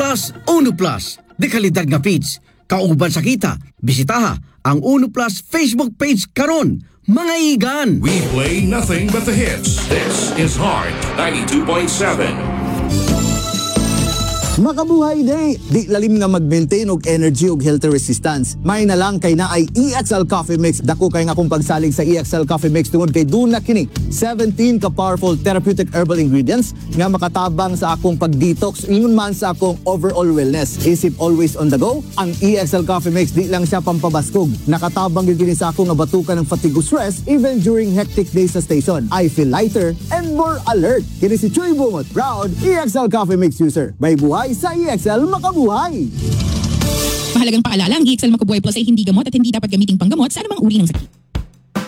Plus, Uno Plus. De kalidad nga feeds. Kauban sa kita. Bisitaha ang Uno Plus Facebook page karon. Mga igan. We play nothing but the hits. This is Heart 92.7. Makabuhay day! Di lalim nga mag-maintain og energy ug healthy resistance. May na lang kay na ay EXL Coffee Mix. Dako kay nga akong pagsalig sa EXL Coffee Mix tungod kay duna kini 17 ka powerful therapeutic herbal ingredients nga makatabang sa akong pag-detox ingon man sa akong overall wellness. Isip always on the go, ang EXL Coffee Mix di lang siya pampabaskog. Nakatabang gyud kini sa akong nabatukan ng fatigue stress even during hectic days sa station. I feel lighter and more alert. Kini si Chuy Bungot, proud EXL Coffee Mix user. May buhay sa EXL Makabuhay! Mahalagang paalala, ang EXL Makabuhay Plus ay hindi gamot at hindi dapat gamiting panggamot sa anumang uri ng sakit.